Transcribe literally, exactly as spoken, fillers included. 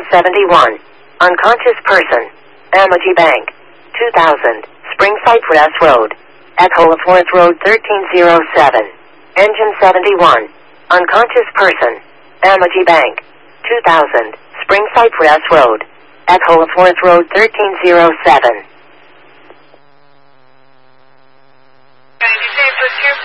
seventy-one. Unconscious person. Amity Bank. two thousand. Spring Cypress Road. Echo Forest Road thirteen oh seven. Engine seventy-one. Unconscious person. Amity Bank. two thousand. Spring Cypress Road. Echo Forest Road thirteen oh seven. Can you say for two